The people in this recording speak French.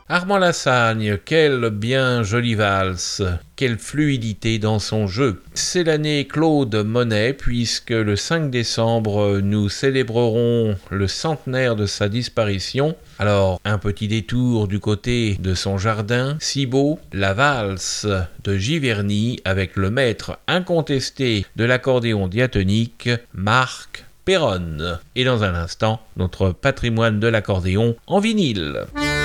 Armand Lassagne, quelle bien jolie valse, quelle fluidité dans son jeu. C'est l'année Claude Monet puisque le 5 décembre nous célébrerons le centenaire de sa disparition. Alors un petit détour du côté de son jardin, si beau, la valse de Giverny avec le maître incontesté de l'accordéon diatonique, Marc Perronne. Et dans un instant, notre patrimoine de l'accordéon en vinyle.